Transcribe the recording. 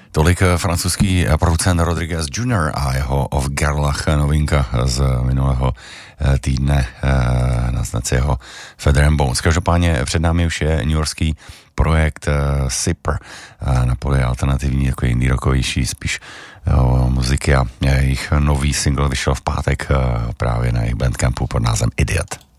Tolik francouzský producent Rodriguez Jr. a jeho Of Gerlach, novinka z minulého týdne na znaci jeho Feather and Bones. Každopádně před námi už je newyorský projekt Sipper na poli alternativní, jako indie rockovější spíš muziky, a jejich nový single vyšel v pátek právě na jejich bandcampu pod názvem Idiot.